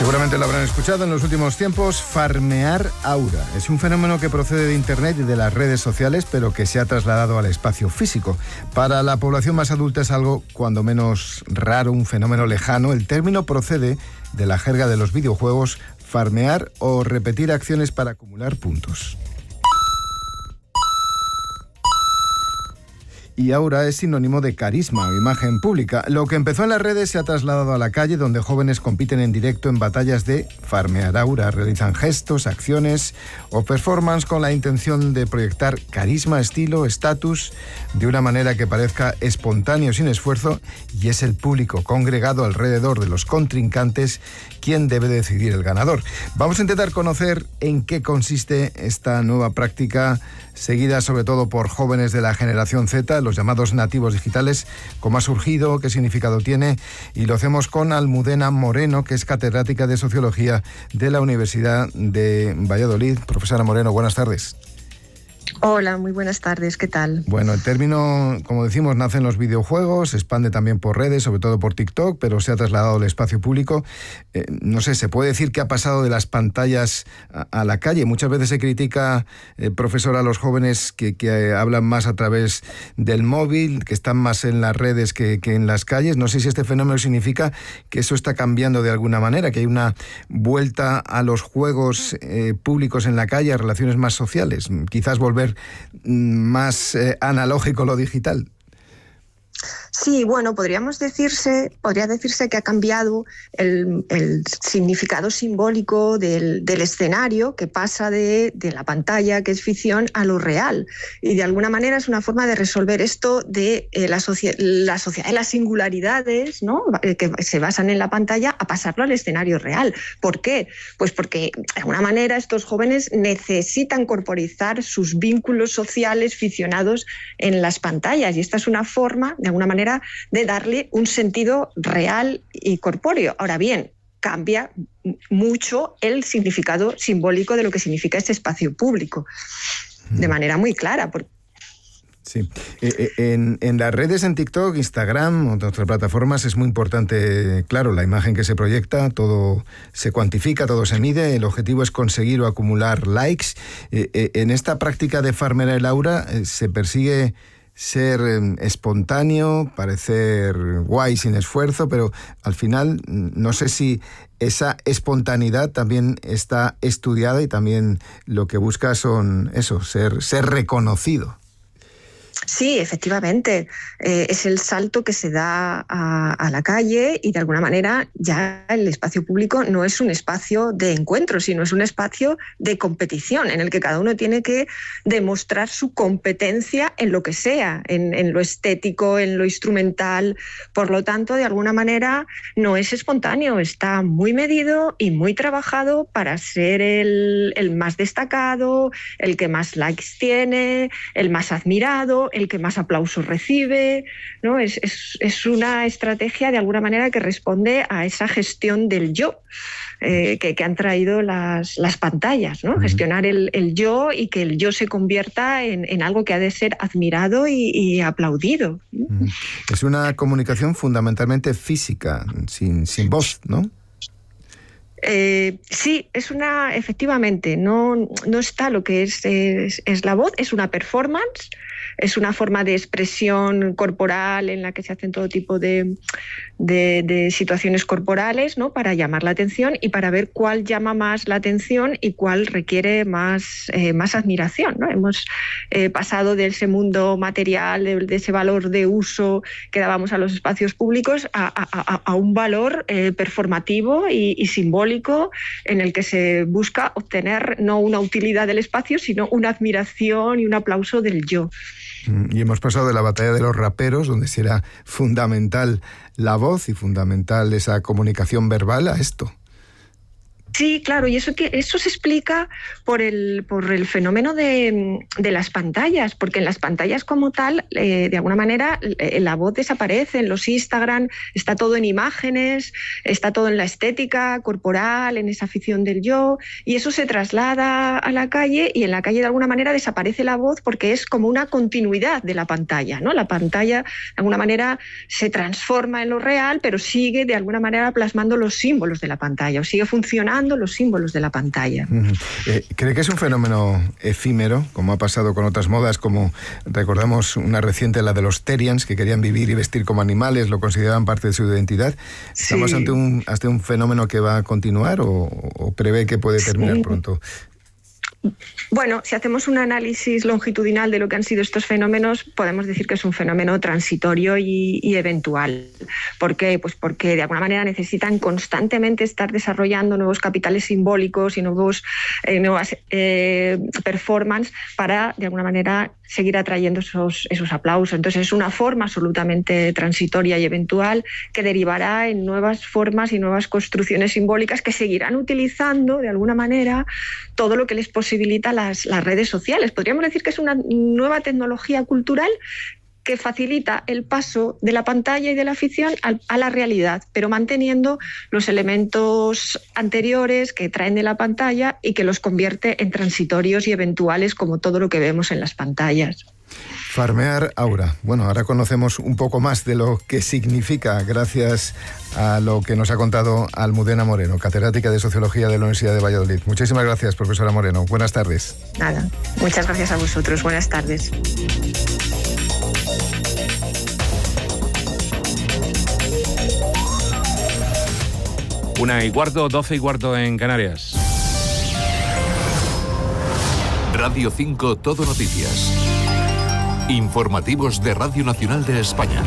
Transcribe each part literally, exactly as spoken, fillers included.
Seguramente lo habrán escuchado en los últimos tiempos, farmear aura. Es un fenómeno que procede de Internet y de las redes sociales, pero que se ha trasladado al espacio físico. Para la población más adulta es algo, cuando menos raro, un fenómeno lejano. El término procede de la jerga de los videojuegos, farmear o repetir acciones para acumular puntos. Y aura es sinónimo de carisma o imagen pública. Lo que empezó en las redes se ha trasladado a la calle, donde jóvenes compiten en directo en batallas de farmear aura. Realizan gestos, acciones o performance con la intención de proyectar carisma, estilo, estatus, de una manera que parezca espontáneo, sin esfuerzo, y es el público congregado alrededor de los contrincantes quien debe decidir el ganador. Vamos a intentar conocer en qué consiste esta nueva práctica, seguida sobre todo por jóvenes de la generación Z, los llamados nativos digitales, cómo ha surgido, qué significado tiene, y lo hacemos con Almudena Moreno, que es catedrática de Sociología de la Universidad de Valladolid. Profesora Moreno, buenas tardes. Hola, muy buenas tardes, ¿qué tal? Bueno, el término, como decimos, nace en los videojuegos, se expande también por redes, sobre todo por TikTok, pero se ha trasladado al espacio público. Eh, no sé, ¿se puede decir que ha pasado de las pantallas a, a la calle? Muchas veces se critica, eh, profesor, a los jóvenes que, que eh, hablan más a través del móvil, que están más en las redes que, que en las calles. No sé si este fenómeno significa que eso está cambiando de alguna manera, que hay una vuelta a los juegos eh, públicos en la calle, a relaciones más sociales, quizás volver más eh, analógico lo digital. Sí, bueno, podríamos decirse, podría decirse que ha cambiado el, el significado simbólico del, del escenario, que pasa de, de la pantalla, que es ficción, a lo real. Y de alguna manera es una forma de resolver esto de eh, la, socia- la sociedad de las singularidades, ¿no?, que se basan en la pantalla, a pasarlo al escenario real. ¿Por qué? Pues porque de alguna manera estos jóvenes necesitan corporizar sus vínculos sociales ficcionados en las pantallas. Y esta es una forma, de alguna manera, de darle un sentido real y corpóreo. Ahora bien, cambia mucho el significado simbólico de lo que significa este espacio público, de manera muy clara. Porque Sí, eh, en, en las redes, en TikTok, Instagram, o otras plataformas, es muy importante, claro, la imagen que se proyecta, todo se cuantifica, todo se mide, el objetivo es conseguir o acumular likes. Eh, eh, en esta práctica de farmear el aura eh, se persigue ser espontáneo, parecer guay sin esfuerzo, pero al final no sé si esa espontaneidad también está estudiada y también lo que busca son eso, ser, ser reconocido. Sí, efectivamente, eh, es el salto que se da a, a la calle y de alguna manera ya el espacio público no es un espacio de encuentro, sino es un espacio de competición en el que cada uno tiene que demostrar su competencia en lo que sea, en, en lo estético, en lo instrumental. Por lo tanto, de alguna manera no es espontáneo, está muy medido y muy trabajado para ser el, el más destacado, el que más likes tiene, el más admirado, el que más aplausos recibe, ¿no? Es, es, es una estrategia de alguna manera que responde a esa gestión del yo eh, que, que han traído las, las pantallas, ¿no? Uh-huh. Gestionar el, el yo y que el yo se convierta en, en algo que ha de ser admirado y, y aplaudido. Uh-huh. Es una comunicación fundamentalmente física, sin, sin voz, ¿no? Eh, sí, es una, efectivamente, no, no está lo que es, es, es la voz, es una performance, es una forma de expresión corporal en la que se hacen todo tipo de, de, de situaciones corporales, ¿no?, para llamar la atención y para ver cuál llama más la atención y cuál requiere más, eh, más admiración, ¿no? Hemos eh, pasado de ese mundo material, de, de ese valor de uso que dábamos a los espacios públicos a, a, a un valor eh, performativo y, y simbólico en el que se busca obtener no una utilidad del espacio, sino una admiración y un aplauso del yo. Y hemos pasado de la batalla de los raperos, donde será fundamental la voz y fundamental esa comunicación verbal, a esto. Sí, claro, y eso, que, eso se explica por el, por el fenómeno de, de las pantallas, porque en las pantallas como tal, eh, de alguna manera, eh, la voz desaparece. En los Instagram está todo en imágenes, está todo en la estética corporal, en esa afición del yo, y eso se traslada a la calle, y en la calle de alguna manera desaparece la voz porque es como una continuidad de la pantalla, ¿no? La pantalla de alguna manera se transforma en lo real, pero sigue de alguna manera plasmando los símbolos de la pantalla, o sigue funcionando los símbolos de la pantalla. Uh-huh. eh, ¿Cree que es un fenómeno efímero, como ha pasado con otras modas, como recordamos una reciente, la de los Terians, que querían vivir y vestir como animales, lo consideraban parte de su identidad? ¿Estamos sí. ante, un, ante un fenómeno que va a continuar o, o prevé que puede terminar sí. pronto? Bueno, si hacemos un análisis longitudinal de lo que han sido estos fenómenos, podemos decir que es un fenómeno transitorio y, y eventual. ¿Por qué? Pues porque de alguna manera necesitan constantemente estar desarrollando nuevos capitales simbólicos y nuevos, eh, nuevas eh, performances para, de alguna manera, seguir atrayendo esos, esos aplausos. Entonces es una forma absolutamente transitoria y eventual que derivará en nuevas formas y nuevas construcciones simbólicas que seguirán utilizando, de alguna manera, todo lo que les posibilita las, las redes sociales. Podríamos decir que es una nueva tecnología cultural que facilita el paso de la pantalla y de la ficción a, a la realidad, pero manteniendo los elementos anteriores que traen de la pantalla y que los convierte en transitorios y eventuales, como todo lo que vemos en las pantallas. Farmear Aura. Bueno, ahora conocemos un poco más de lo que significa gracias a lo que nos ha contado Almudena Moreno, catedrática de Sociología de la Universidad de Valladolid. Muchísimas gracias, profesora Moreno. Buenas tardes. Nada, muchas gracias a vosotros. Buenas tardes. Una y cuarto, doce y cuarto en Canarias. Radio cinco Todo Noticias. Informativos de Radio Nacional de España.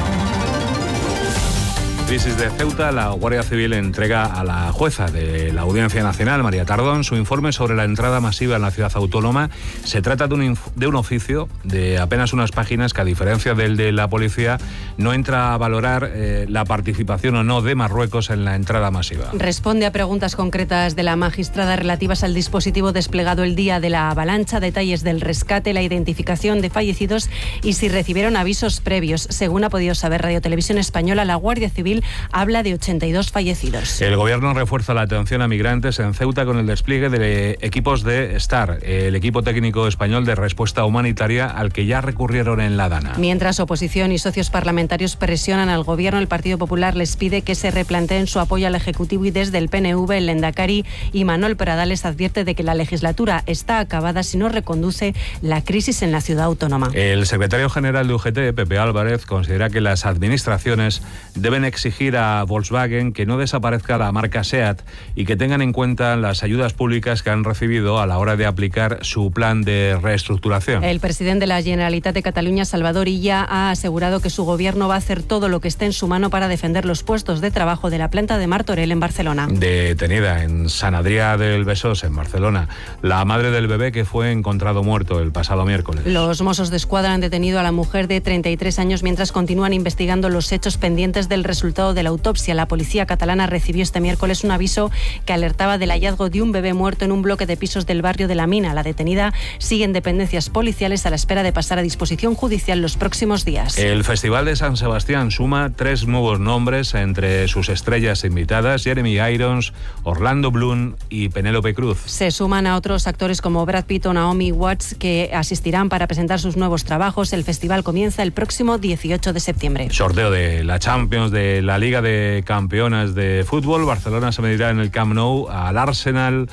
Crisis de Ceuta, la Guardia Civil entrega a la jueza de la Audiencia Nacional, María Tardón, su informe sobre la entrada masiva en la ciudad autónoma. Se trata de un, de un oficio de apenas unas páginas que, a diferencia del de la policía, no entra a valorar eh, la participación o no de Marruecos en la entrada masiva. Responde a preguntas concretas de la magistrada relativas al dispositivo desplegado el día de la avalancha, detalles del rescate, la identificación de fallecidos y si recibieron avisos previos. Según ha podido saber Radio Televisión Española, la Guardia Civil habla de ochenta y dos fallecidos. El gobierno refuerza la atención a migrantes en Ceuta con el despliegue de equipos de STAR, el equipo técnico español de respuesta humanitaria al que ya recurrieron en La Dana. Mientras oposición y socios parlamentarios presionan al gobierno, el Partido Popular les pide que se replanteen su apoyo al Ejecutivo y desde el P N V, el Lehendakari Imanol Pradales advierte de que la legislatura está acabada si no reconduce la crisis en la ciudad autónoma. El secretario general de U G T, Pepe Álvarez, considera que las administraciones deben exigir a Volkswagen que no desaparezca la marca SEAT y que tengan en cuenta las ayudas públicas que han recibido a la hora de aplicar su plan de reestructuración. El presidente de la Generalitat de Cataluña, Salvador Illa, ha asegurado que su gobierno va a hacer todo lo que esté en su mano para defender los puestos de trabajo de la planta de Martorell en Barcelona. Detenida en Sant Adrià del Besós, en Barcelona, la madre del bebé que fue encontrado muerto el pasado miércoles. Los Mossos d'Esquadra han detenido a la mujer de treinta y tres años mientras continúan investigando los hechos pendientes del resultado de la autopsia. La policía catalana recibió este miércoles un aviso que alertaba del hallazgo de un bebé muerto en un bloque de pisos del barrio de La Mina. La detenida sigue en dependencias policiales a la espera de pasar a disposición judicial los próximos días. El Festival de San Sebastián suma tres nuevos nombres entre sus estrellas invitadas: Jeremy Irons, Orlando Bloom y Penélope Cruz. Se suman a otros actores como Brad Pitt o Naomi Watts que asistirán para presentar sus nuevos trabajos. El festival comienza el próximo dieciocho de septiembre. Sorteo de la Champions, de la Liga de Campeonas de Fútbol. Barcelona se medirá en el Camp Nou al Arsenal,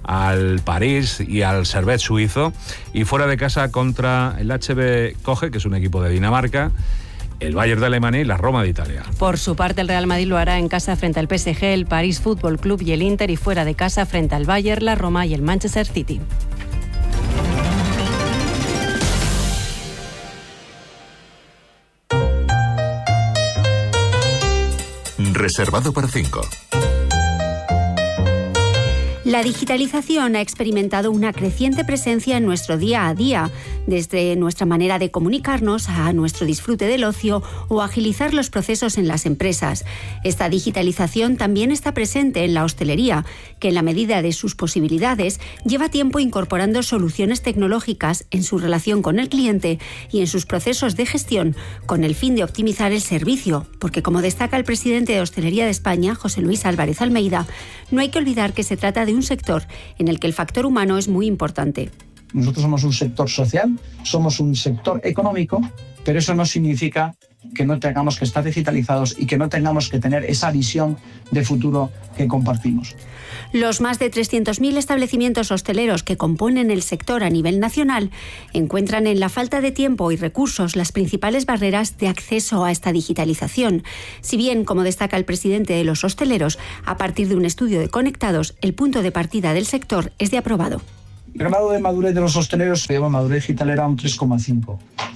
al París y al Servette suizo, y fuera de casa contra el H B Koche, que es un equipo de Dinamarca, el Bayern de Alemania y la Roma de Italia. Por su parte, el Real Madrid lo hará en casa frente al P S G, el París Fútbol Club y el Inter, y fuera de casa frente al Bayern, la Roma y el Manchester City. Reservado para cinco. La digitalización ha experimentado una creciente presencia en nuestro día a día, desde nuestra manera de comunicarnos a nuestro disfrute del ocio o agilizar los procesos en las empresas. Esta digitalización también está presente en la hostelería, que en la medida de sus posibilidades lleva tiempo incorporando soluciones tecnológicas en su relación con el cliente y en sus procesos de gestión, con el fin de optimizar el servicio, porque como destaca el presidente de Hostelería de España, José Luis Álvarez Almeida, no hay que olvidar que se trata de un sector en el que el factor humano es muy importante. Nosotros somos un sector social, somos un sector económico, pero eso no significa que no tengamos que estar digitalizados y que no tengamos que tener esa visión de futuro que compartimos. Los más de trescientos mil establecimientos hosteleros que componen el sector a nivel nacional encuentran en la falta de tiempo y recursos las principales barreras de acceso a esta digitalización. Si bien, como destaca el presidente de los hosteleros, a partir de un estudio de Conectados, el punto de partida del sector es de aprobado. El grado de madurez de los hosteleros se llama madurez digital, era un tres coma cinco.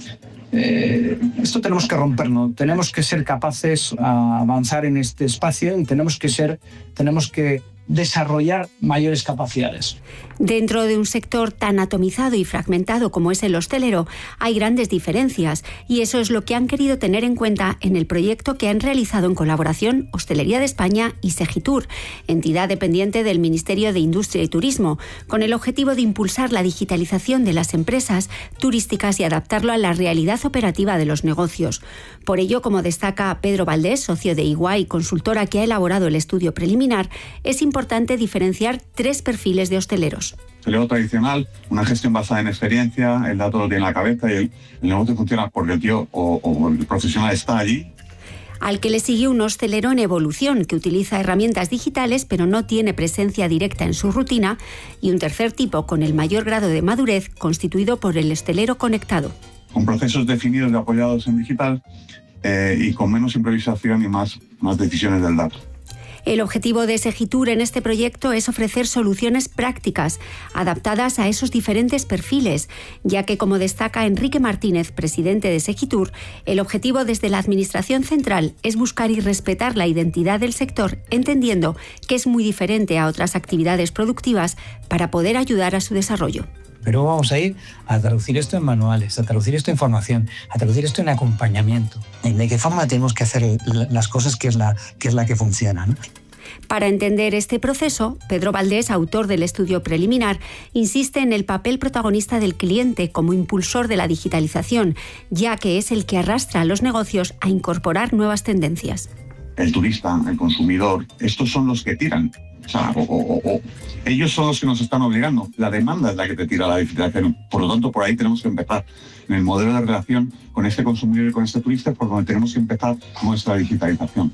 Eh, esto tenemos que romperlo, tenemos que ser capaces de avanzar en este espacio y tenemos que ser, tenemos que desarrollar mayores capacidades. Dentro de un sector tan atomizado y fragmentado como es el hostelero, hay grandes diferencias y eso es lo que han querido tener en cuenta en el proyecto que han realizado en colaboración Hostelería de España y Segitur, entidad dependiente del Ministerio de Industria y Turismo, con el objetivo de impulsar la digitalización de las empresas turísticas y adaptarlo a la realidad operativa de los negocios. Por ello, como destaca Pedro Valdés, socio de I W A y consultora que ha elaborado el estudio preliminar, es importante diferenciar tres perfiles de hosteleros. Hostelero tradicional, una gestión basada en experiencia, el dato lo tiene en la cabeza y el, el negocio funciona porque el tío o, o el profesional está allí. Al que le sigue un hostelero en evolución que utiliza herramientas digitales pero no tiene presencia directa en su rutina, y un tercer tipo con el mayor grado de madurez constituido por el hostelero conectado. Con procesos definidos y apoyados en digital eh, y con menos improvisación y más, más decisiones del dato. El objetivo de Segitur en este proyecto es ofrecer soluciones prácticas, adaptadas a esos diferentes perfiles, ya que, como destaca Enrique Martínez, presidente de Segitur, el objetivo desde la Administración Central es buscar y respetar la identidad del sector, entendiendo que es muy diferente a otras actividades productivas para poder ayudar a su desarrollo. Pero vamos a ir a traducir esto en manuales, a traducir esto en formación, a traducir esto en acompañamiento. ¿De qué forma tenemos que hacer las cosas que es la que, es la que funciona, ¿no? Para entender este proceso, Pedro Valdés, autor del estudio preliminar, insiste en el papel protagonista del cliente como impulsor de la digitalización, ya que es el que arrastra a los negocios a incorporar nuevas tendencias. El turista, el consumidor, estos son los que tiran. O sea, o, o, o, ellos son los que nos están obligando. La demanda es la que te tira la digitalización. Por lo tanto, por ahí tenemos que empezar. En el modelo de relación con este consumidor y con este turista es por donde tenemos que empezar nuestra digitalización.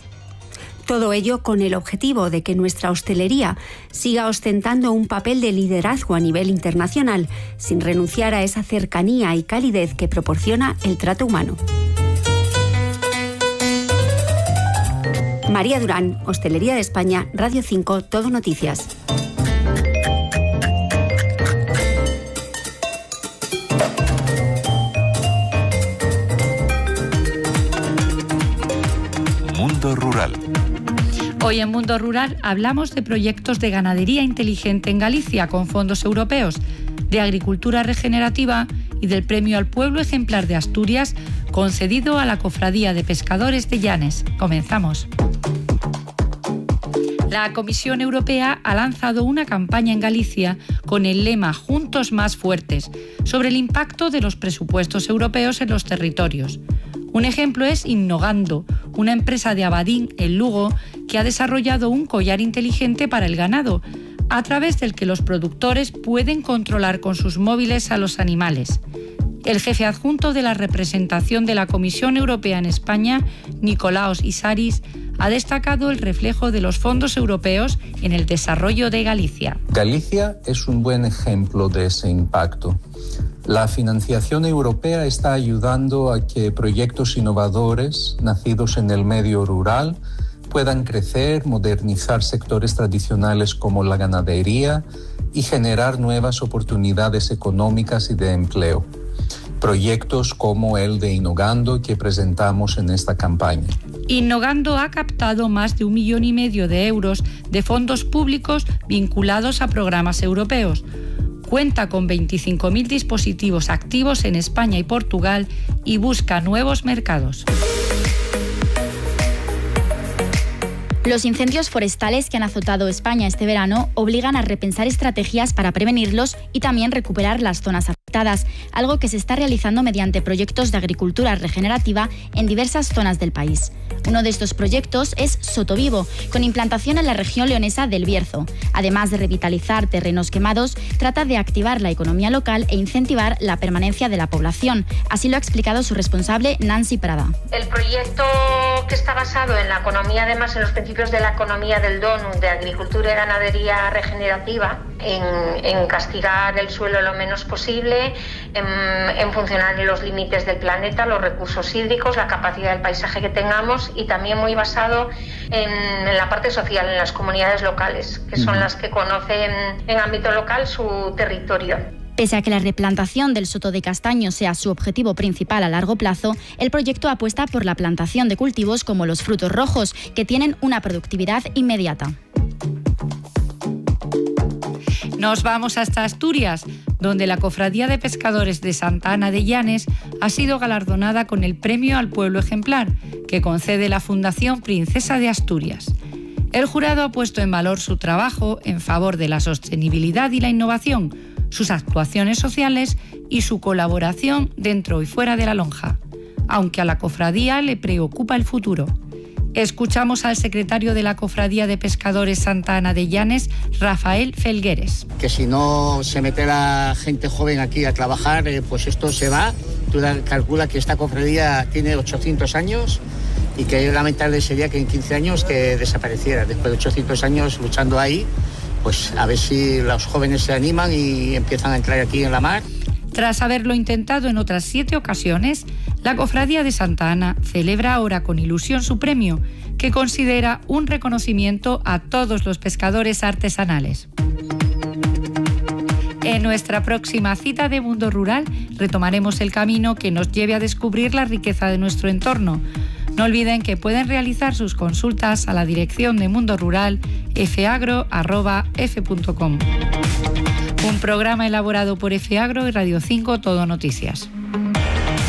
Todo ello con el objetivo de que nuestra hostelería siga ostentando un papel de liderazgo a nivel internacional, sin renunciar a esa cercanía y calidez que proporciona el trato humano. María Durán, Hostelería de España, Radio cinco, Todo Noticias. Mundo Rural. Hoy en Mundo Rural hablamos de proyectos de ganadería inteligente en Galicia con fondos europeos, de agricultura regenerativa y del Premio al Pueblo Ejemplar de Asturias concedido a la Cofradía de Pescadores de Llanes. Comenzamos. La Comisión Europea ha lanzado una campaña en Galicia con el lema Juntos más fuertes sobre el impacto de los presupuestos europeos en los territorios. Un ejemplo es Innogando, una empresa de Abadín, en Lugo, que ha desarrollado un collar inteligente para el ganado, a través del que los productores pueden controlar con sus móviles a los animales. El jefe adjunto de la representación de la Comisión Europea en España, Nicolaos Isaris, ha destacado el reflejo de los fondos europeos en el desarrollo de Galicia. Galicia es un buen ejemplo de ese impacto. La financiación europea está ayudando a que proyectos innovadores, nacidos en el medio rural, puedan crecer, modernizar sectores tradicionales como la ganadería y generar nuevas oportunidades económicas y de empleo. Proyectos como el de Innogando que presentamos en esta campaña. Innogando ha captado más de un millón y medio de euros de fondos públicos vinculados a programas europeos. Cuenta con veinticinco mil dispositivos activos en España y Portugal y busca nuevos mercados. Los incendios forestales que han azotado España este verano obligan a repensar estrategias para prevenirlos y también recuperar las zonas afectadas, algo que se está realizando mediante proyectos de agricultura regenerativa en diversas zonas del país. Uno de estos proyectos es Sotovivo, con implantación en la región leonesa del Bierzo. Además de revitalizar terrenos quemados, trata de activar la economía local e incentivar la permanencia de la población. Así lo ha explicado su responsable, Nancy Prada. El proyecto, que está basado en la economía, además en los principios de la economía del DONU, de agricultura y ganadería regenerativa, en, en castigar el suelo lo menos posible, en, en funcionar en los límites del planeta, los recursos hídricos, la capacidad del paisaje que tengamos, y también muy basado en, en la parte social, en las comunidades locales, que son las que conocen en ámbito local su territorio. Pese a que la replantación del soto de castaño sea su objetivo principal a largo plazo, el proyecto apuesta por la plantación de cultivos como los frutos rojos, que tienen una productividad inmediata. Nos vamos hasta Asturias, donde la Cofradía de Pescadores de Santa Ana de Llanes ha sido galardonada con el Premio al Pueblo Ejemplar, que concede la Fundación Princesa de Asturias. El jurado ha puesto en valor su trabajo en favor de la sostenibilidad y la innovación, sus actuaciones sociales y su colaboración dentro y fuera de la lonja, aunque a la cofradía le preocupa el futuro. Escuchamos al secretario de la Cofradía de Pescadores Santa Ana de Llanes, Rafael Felgueres. Que si no se mete la gente joven aquí a trabajar, eh, pues esto se va. Tú calcula que esta cofradía tiene ochocientos años y que lamentable sería que en quince años que desapareciera. Después de ochocientos años luchando ahí, pues a ver si los jóvenes se animan y empiezan a entrar aquí en la mar. Tras haberlo intentado en otras siete ocasiones, la Cofradía de Santa Ana celebra ahora con ilusión su premio, que considera un reconocimiento a todos los pescadores artesanales. En nuestra próxima cita de Mundo Rural retomaremos el camino que nos lleve a descubrir la riqueza de nuestro entorno. No olviden que pueden realizar sus consultas a la dirección de Mundo Rural f agro arroba f punto com. Un programa elaborado por F Agro y Radio cinco Todo Noticias.